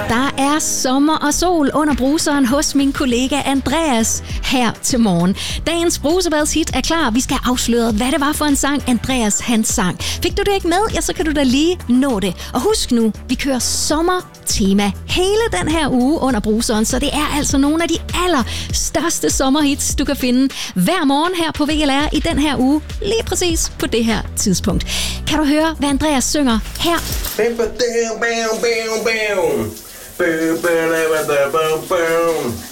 Der er sommer og sol under bruseren hos min kollega Andreas her til morgen. Dagens brusebadshit er klar. Vi skal afsløre, hvad det var for en sang, Andreas han sang. Fik du det ikke med? Ja, så kan du da lige nå det. Og husk nu, vi kører sommertema hele den her uge under bruseren, så det er altså nogle af de allerstørste sommerhits, du kan finde hver morgen her på VLR i den her uge, lige præcis på det her tidspunkt. Kan du høre, hvad Andreas synger her?